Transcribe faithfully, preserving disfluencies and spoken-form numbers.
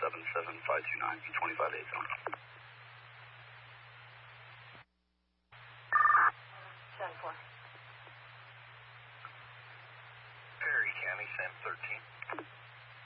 seven seven five two nine, twenty-five eight zone. seven four. Perry County, Sam thirteen.